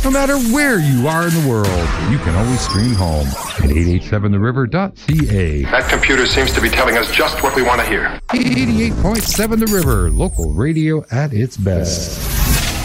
No matter where you are in the world, you can always stream home at 887theriver.ca. That computer seems to be telling us just what we want to hear. 88.7 The River, local radio at its best.